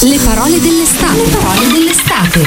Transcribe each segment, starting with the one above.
Le parole dell'estate. Le parole dell'estate.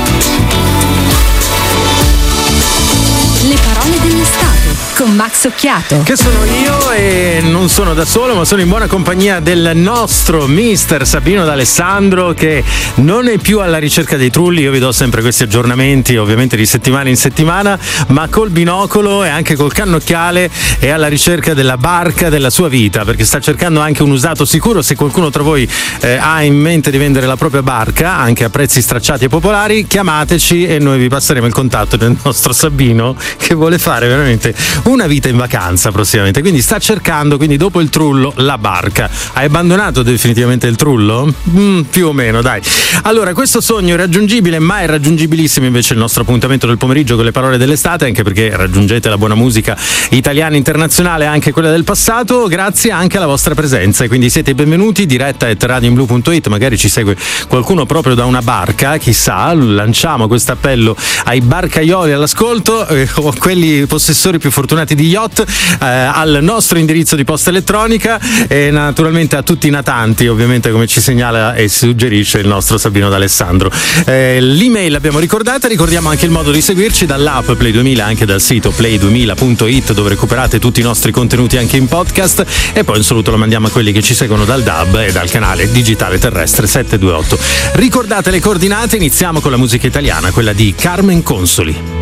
Le parole dell'estate con Max Occhiato. Che sono io e non sono da solo, ma sono in buona compagnia del nostro mister Sabino D'Alessandro, che non è più alla ricerca dei trulli. Io vi do sempre questi aggiornamenti, ovviamente di settimana in settimana, ma col binocolo e anche col cannocchiale è alla ricerca della barca della sua vita, perché sta cercando anche un usato sicuro. Se qualcuno tra voi ha in mente di vendere la propria barca anche a prezzi stracciati e popolari, chiamateci e noi vi passeremo il contatto del nostro Sabino, che vuole fare veramente una vita in vacanza prossimamente, quindi sta cercando, quindi dopo il trullo, la barca. Hai abbandonato definitivamente il trullo? Più o meno, dai. Allora, questo sogno irraggiungibile, ma è raggiungibilissimo invece il nostro appuntamento del pomeriggio con le parole dell'estate, anche perché raggiungete la buona musica italiana e internazionale, anche quella del passato, grazie anche alla vostra presenza, e quindi siete benvenuti. diretta@radioinblu.it, magari ci segue qualcuno proprio da una barca, chissà, lanciamo questo appello ai barcaioli all'ascolto, o quelli possessori più fortunati di yacht, al nostro indirizzo di posta elettronica, e naturalmente a tutti i natanti, ovviamente, come ci segnala e suggerisce il nostro Sabino D'Alessandro. L'email l'abbiamo ricordata, ricordiamo anche il modo di seguirci dall'app Play 2000, anche dal sito play2000.it, dove recuperate tutti i nostri contenuti anche in podcast, e poi un saluto lo mandiamo a quelli che ci seguono dal DAB e dal canale digitale terrestre 728. Ricordate le coordinate, iniziamo con la musica italiana, quella di Carmen Consoli.